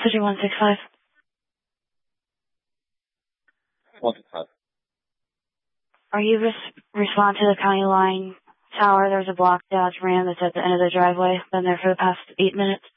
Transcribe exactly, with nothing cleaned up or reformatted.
City one six five. one six five. Are you res- respond to the county line tower? There's a blocked Dodge Ram that's at the end of the driveway. Been there for the past eight minutes.